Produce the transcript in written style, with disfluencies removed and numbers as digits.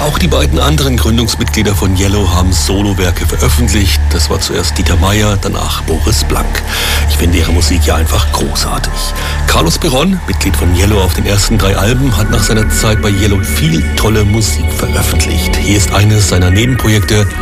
Auch die beiden anderen Gründungsmitglieder von Yellow haben Solowerke veröffentlicht. Das war zuerst Dieter Meier, danach Boris Blank. Ich finde ihre Musik ja einfach großartig. Carlos Perón, Mitglied von Yellow auf den ersten 3 Alben, hat nach seiner Zeit bei Yellow viel tolle Musik veröffentlicht. Hier ist eines seiner Nebenprojekte.